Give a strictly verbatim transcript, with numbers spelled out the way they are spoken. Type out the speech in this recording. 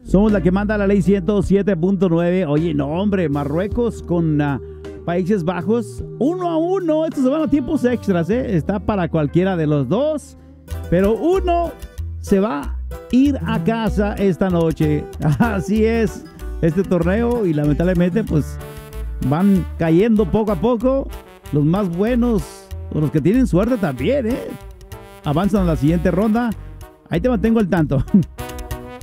Somos la que manda la ley ciento siete punto nueve. Oye, no, hombre, Marruecos con uh, Países Bajos. Uno a uno. Estos se van a tiempos extras, ¿eh? Está para cualquiera de los dos. Pero uno se va a ir a casa esta noche. Así es este torneo. Y lamentablemente, pues, van cayendo poco a poco. Los más buenos, o los que tienen suerte también, ¿eh? Avanzan a la siguiente ronda. Ahí te mantengo al tanto.